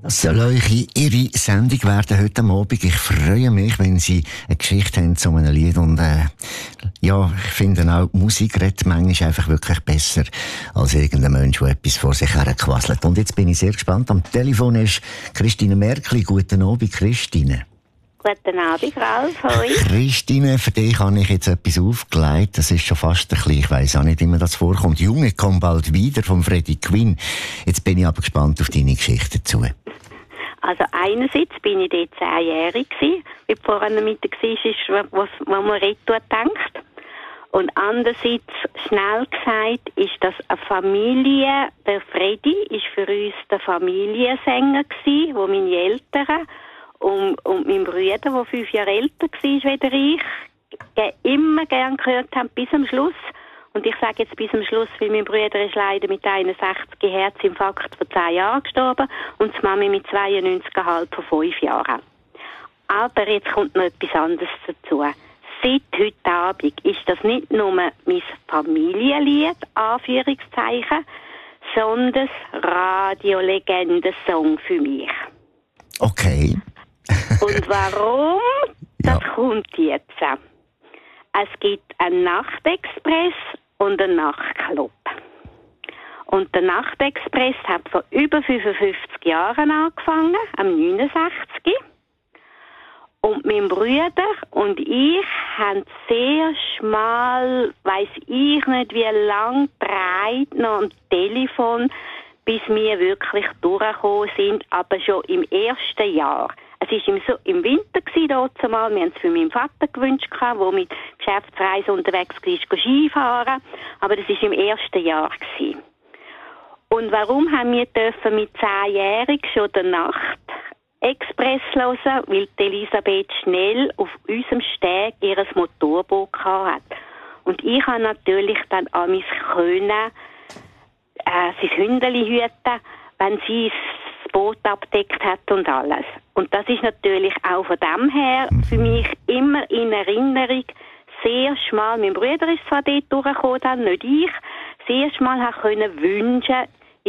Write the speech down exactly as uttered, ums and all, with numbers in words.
Soll euch Ihre Sendung werden heute Abend. Ich freue mich, wenn Sie eine Geschichte haben zu einem Lied. Und äh, ja, ich finde auch, Musik redet manchmal einfach wirklich besser als irgendein Mensch, der etwas vor sich herquasselt. Und jetzt bin ich sehr gespannt. Am Telefon ist Christine Merkli. Guten Abend, Christine. Guten Abend, Ralf. Hoi. Christine, für dich habe ich jetzt etwas aufgelegt. Das ist schon fast ein bisschen, ich weiss auch nicht, wie mir das vorkommt. Junge kommt bald wieder von Freddie Quinn. Jetzt bin ich aber gespannt auf deine Geschichte dazu. Also einerseits bin ich dort zehnjährig gewesen, wie vorhin mit der war, was man Retto denkt. Und andererseits, schnell gesagt, ist das eine Familie. Der Freddie ist für uns der Familiensänger gewesen, wo meine Eltern und, und mein Bruder, der fünf Jahre älter war als ich, immer gern gehört haben, bis zum Schluss. Und ich sage jetzt bis zum Schluss, weil mein Bruder ist leider mit einundsechzig Herzinfarkt vor zehn Jahren gestorben und die Mami mit zweiundneunzig Komma fünf vor fünf Jahren. Aber jetzt kommt noch etwas anderes dazu. Seit heute Abend ist das nicht nur mein Familienlied, Anführungszeichen, sondern Radiolegenden-Song für mich. Okay. Und warum? Das Ja. kommt jetzt. Es gibt einen Nachtexpress und einen Nachtclub. Und der Nachtexpress hat vor über fünfundfünfzig Jahren angefangen, am neunundsechzig. Und mein Bruder und ich haben sehr schmal, weiss ich nicht wie lang, breit noch am Telefon, bis wir wirklich durchgekommen sind, aber schon im ersten Jahr. Es war im, so im Winter dort mal. Wir haben es für meinen Vater gewünscht, der mit Geschäftsreise unterwegs war, Skifahren. Aber das war im ersten Jahr. Und warum haben wir dürfen mit zehnjährig schon der Nacht-Express hören? Weil die Elisabeth Schnell auf unserem Steg ihr Motorboot hatte. Und ich habe natürlich dann an mich können, äh, sein Hündeli hüten, wenn sie das Boot abdeckt hat und alles. Und das ist natürlich auch von dem her für mich immer in Erinnerung sehr schmal. Mein Bruder ist zwar dort durchgekommen, dann nicht ich, sehr schmal können wünschen,